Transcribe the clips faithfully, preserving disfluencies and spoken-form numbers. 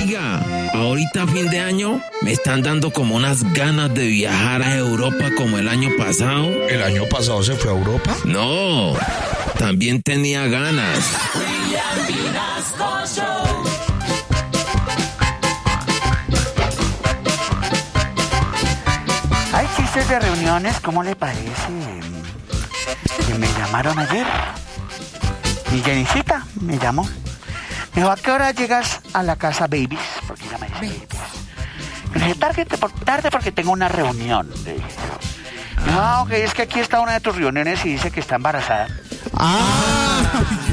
Oiga, ahorita a fin de año me están dando como unas ganas de viajar a Europa como el año pasado. ¿El año pasado se fue a Europa? No, también tenía ganas. William Vinasco Show. Hay chistes de reuniones, ¿cómo le parece? Que me llamaron ayer. Mi Jenicita me llamó. Me dijo, ¿a qué hora llegas a la casa, babies? Porque ya me dice babies. Me dije, tarde, tarde porque tengo una reunión. Le dije. No, ok, es que aquí está una de tus reuniones y dice que está embarazada. Ah.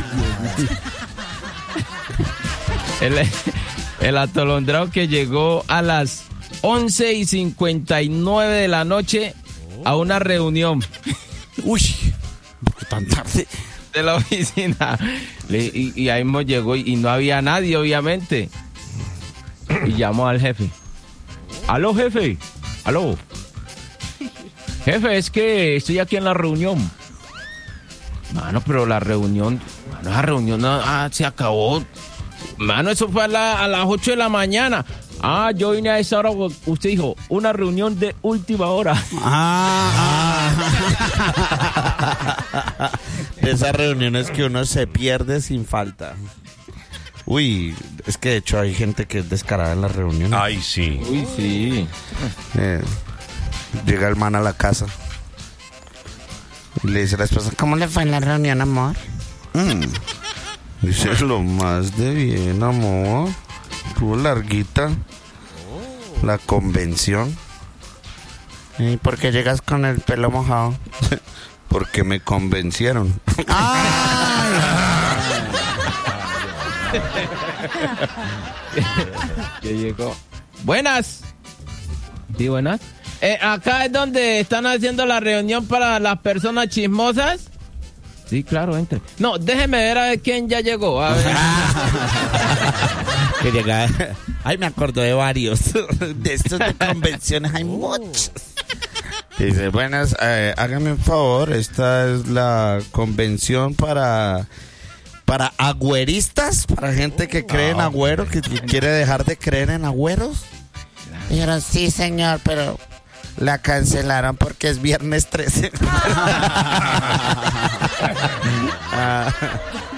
el, el atolondrado que llegó a las once y cincuenta y nueve de la noche a una reunión. Uy, ¿por qué tan tarde? De la oficina. Le, y, y ahí mismo llegó y, y no había nadie, obviamente. Y llamó al jefe. ¿Aló, jefe? ¿Aló? Jefe, es que estoy aquí en la reunión. Mano, pero la reunión... Mano, la reunión ah, se acabó. Mano, eso fue a, la, a las ocho de la mañana. Ah, yo vine a esa hora. Usted dijo, una reunión de última hora. Ah, ah. De esas reuniones que uno se pierde sin falta. Uy, es que de hecho hay gente que es descarada en las reuniones. Ay, sí. Uy, sí. Eh, llega el man a la casa y le dice a la esposa, ¿cómo le fue en la reunión, amor? Mm. Dice, lo más de bien, amor. Estuvo larguita la convención. ¿Y por qué llegas con el pelo mojado? Porque me convencieron. Que llegó. Buenas. Sí, buenas. Eh, acá es donde están haciendo la reunión para las personas chismosas. Sí, claro, entre. No, déjeme ver a ver quién ya llegó. A ver. Que llega. Ay, me acuerdo de varios. De estos de convenciones hay muchos. Dice, buenas, eh, hágame un favor. Esta es la convención para para agüeristas, para gente que cree en agüeros, que, que quiere dejar de creer en agüeros. Dijeron, sí, señor, pero la cancelaron porque es viernes trece. Ah.